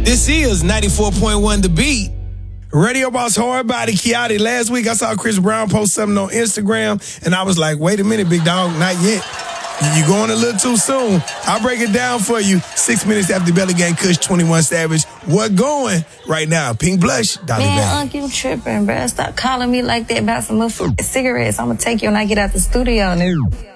This is 94.1 The Beat. Radio Boss Hard Body Kiati. Last week I saw Chris Brown post something on Instagram, and I was like, wait a minute, big dog, not yet. You're going a little too soon. I'll break it down for you. 6 minutes after Belly Gang, Kush, 21 Savage. What going right now? Pink Blush, Dolly Man, Bang. Unc, you tripping, bruh. Stop calling me like that about some motherfucking cigarettes. I'm going to take you when I get out the studio, nigga.